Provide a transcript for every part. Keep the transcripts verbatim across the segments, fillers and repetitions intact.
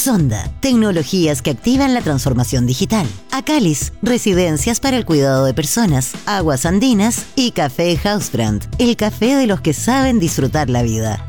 Sonda, tecnologías que activan la transformación digital. Acalis, residencias para el cuidado de personas. Aguas Andinas y Café Hausbrand, el café de los que saben disfrutar la vida.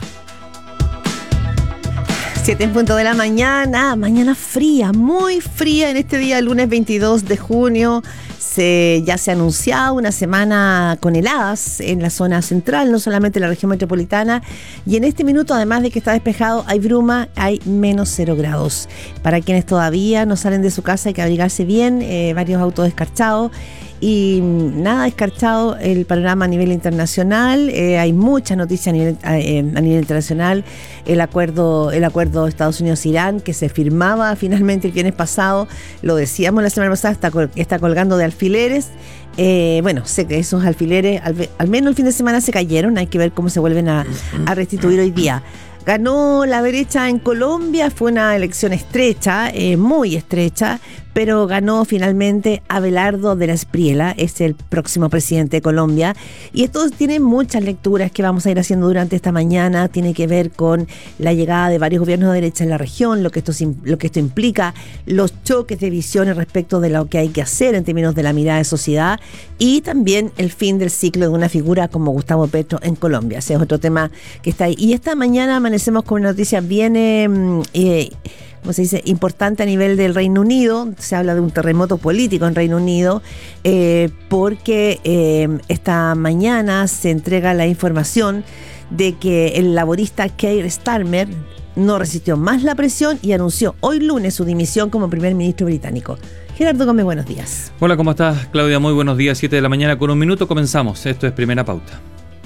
Siete en punto de la mañana, mañana fría, muy fría en este día, lunes veintidós de junio. Se, ya se ha anunciado una semana con heladas en la zona central, no solamente en la región metropolitana. Y en este minuto, además de que está despejado, hay bruma, hay menos cero grados. Para quienes todavía no salen de su casa hay que abrigarse bien, eh, varios autos escarchados. Y nada escarchado el panorama a nivel internacional. Eh, hay muchas noticias a nivel, a, eh, a nivel internacional. El acuerdo el acuerdo Estados Unidos-Irán que se firmaba finalmente el viernes pasado, lo decíamos la semana pasada, está, está colgando de alfileres. Eh, bueno, sé que esos alfileres al, al menos el fin de semana se cayeron. Hay que ver cómo se vuelven a, a restituir hoy día. Ganó la derecha en Colombia, fue una elección estrecha, eh, muy estrecha, pero ganó finalmente Abelardo de la Espriella, es el próximo presidente de Colombia. Y esto tiene muchas lecturas que vamos a ir haciendo durante esta mañana. Tiene que ver con la llegada de varios gobiernos de derecha en la región, lo que esto, lo que esto implica, los choques de visiones respecto de lo que hay que hacer en términos de la mirada de sociedad y también el fin del ciclo de una figura como Gustavo Petro en Colombia. Ese es otro tema que está ahí. Y esta mañana amanecemos con una noticia bien... Eh, como se dice, importante a nivel del Reino Unido. Se habla de un terremoto político en Reino Unido, eh, porque eh, esta mañana se entrega la información de que el laborista Keir Starmer no resistió más la presión y anunció hoy lunes su dimisión como primer ministro británico. Gerardo Gómez, buenos días. Hola, ¿cómo estás, Claudia? Muy buenos días, siete de la mañana con un minuto, comenzamos. Esto es Primera Pauta.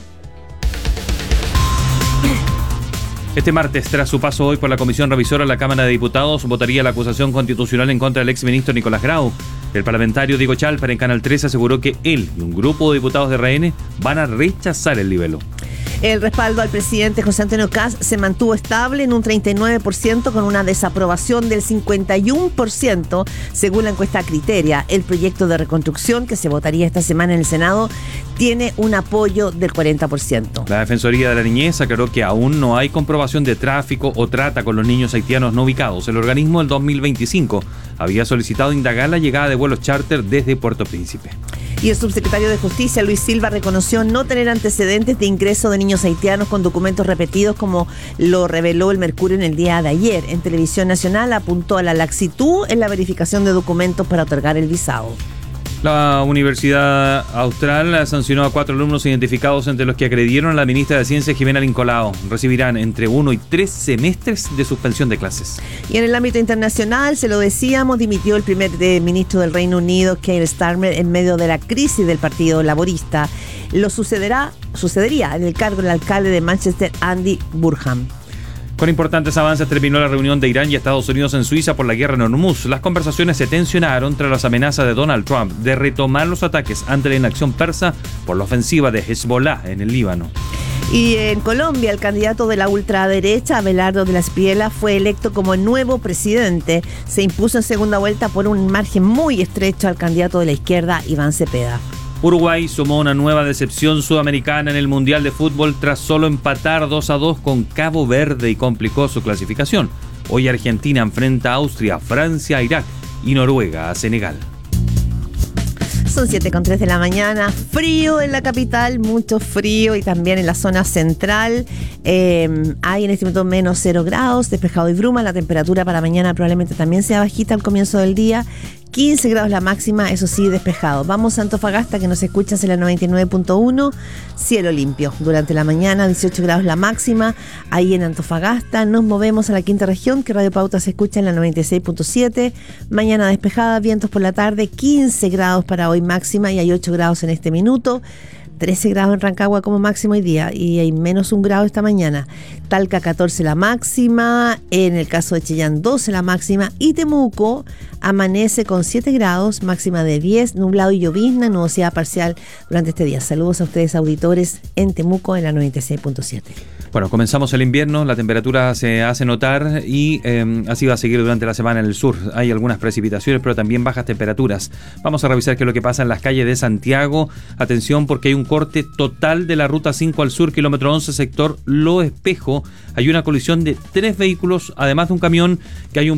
Este martes, tras su paso hoy por la Comisión Revisora, la Cámara de Diputados votaría la acusación constitucional en contra del exministro Nicolás Grau. El parlamentario Diego Chalper en Canal trece aseguró que él y un grupo de diputados de R N van a rechazar el libelo. El respaldo al presidente José Antonio Kast se mantuvo estable en un treinta y nueve por ciento con una desaprobación del cincuenta y uno por ciento según la encuesta Criteria. El proyecto de reconstrucción que se votaría esta semana en el Senado tiene un apoyo del cuarenta por ciento. La Defensoría de la Niñez aclaró que aún no hay comprobación de tráfico o trata con los niños haitianos no ubicados. El organismo del dos mil veinticinco había solicitado indagar la llegada de vuelos charter desde Puerto Príncipe. Y el subsecretario de Justicia, Luis Silva, reconoció no tener antecedentes de ingreso de niños haitianos con documentos repetidos, como lo reveló el Mercurio en el día de ayer. En Televisión Nacional apuntó a la laxitud en la verificación de documentos para otorgar el visado. La Universidad Austral sancionó a cuatro alumnos identificados entre los que agredieron a la ministra de Ciencias, Jimena Lincolao. Recibirán entre uno y tres semestres de suspensión de clases. Y en el ámbito internacional, se lo decíamos, dimitió el primer de, ministro del Reino Unido, Keir Starmer, en medio de la crisis del Partido Laborista. Lo sucederá, sucedería en el cargo del alcalde de Manchester, Andy Burnham. Con importantes avances terminó la reunión de Irán y Estados Unidos en Suiza por la guerra en Hormuz. Las conversaciones se tensionaron tras las amenazas de Donald Trump de retomar los ataques ante la inacción persa por la ofensiva de Hezbollah en el Líbano. Y en Colombia, el candidato de la ultraderecha, Abelardo de la Espriella, fue electo como nuevo presidente. Se impuso en segunda vuelta por un margen muy estrecho al candidato de la izquierda, Iván Cepeda. Uruguay sumó una nueva decepción sudamericana en el Mundial de Fútbol tras solo empatar dos a dos con Cabo Verde y complicó su clasificación. Hoy Argentina enfrenta a Austria, Francia a Irak y Noruega a Senegal. Son siete con tres de la mañana, frío en la capital, mucho frío y también en la zona central. Eh, hay en este momento menos cero grados, despejado y bruma. La temperatura para mañana probablemente también sea bajita al comienzo del día. quince grados la máxima, eso sí, despejado. Vamos a Antofagasta, que nos escuchas en la noventa y nueve punto uno, cielo limpio. Durante la mañana, dieciocho grados la máxima, ahí en Antofagasta. Nos movemos a la quinta región, que Radio Pauta se escucha en la noventa y seis punto siete. Mañana despejada, vientos por la tarde, quince grados para hoy máxima y hay ocho grados en este minuto. trece grados en Rancagua como máximo hoy día y hay menos un grado esta mañana. Talca catorce la máxima, en el caso de Chillán doce la máxima y Temuco amanece con siete grados, máxima de diez, nublado y llovizna, nubosidad parcial durante este día. Saludos a ustedes auditores en Temuco en la noventa y seis punto siete. Bueno, comenzamos el invierno, la temperatura se hace notar y eh, así va a seguir durante la semana en el sur. Hay algunas precipitaciones, pero también bajas temperaturas. Vamos a revisar qué es lo que pasa en las calles de Santiago. Atención, porque hay un corte total de la ruta cinco al sur, kilómetro once, sector Lo Espejo. Hay una colisión de tres vehículos, además de un camión, que hay un